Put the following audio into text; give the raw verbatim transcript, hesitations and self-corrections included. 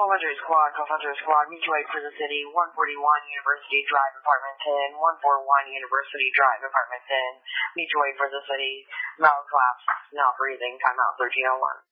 hundred Squad, twelve hundred Squad, mutual aid for the city, one forty-one University Drive, Apartment ten, one forty-one University Drive, Apartment ten, mutual aid for the city, Mal collapse, not breathing, timeout thirteen oh one.